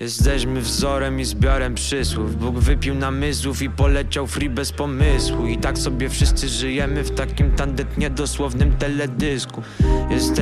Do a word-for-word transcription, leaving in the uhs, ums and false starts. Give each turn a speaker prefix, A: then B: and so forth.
A: Jesteśmy wzorem i zbiorem przysłów. Bóg wypił namysłów i poleciał free bez pomysłu. I tak sobie wszyscy żyjemy w takim tandetnie dosłownym teledysku. Jesteśmy